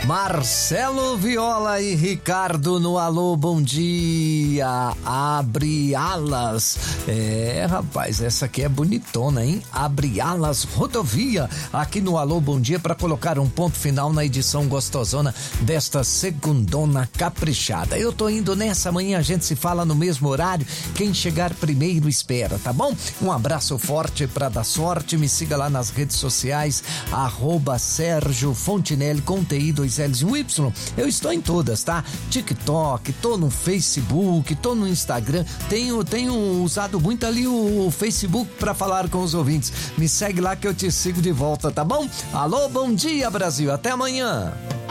Marcelo Viola e Ricardo no Alô Bom Dia. Abre alas. Rapaz, essa aqui é bonitona, hein? Abre alas rodovia aqui no Alô Bom Dia para colocar um ponto final na edição gostosona desta segundona caprichada. Eu tô indo nessa, amanhã a gente se fala no mesmo horário. Quem chegar primeiro espera, tá bom? Um abraço forte pra dar sorte. Me siga lá nas redes sociais, @Sérgio Fontinelli com TI 2 L's e um Y. Eu estou em todas, tá? TikTok, tô no Facebook, tô no Instagram. Tenho usado muito ali o Facebook pra falar com os ouvintes. Me segue lá que eu te sigo de volta, tá bom? Alô, bom dia, Brasil. Até amanhã.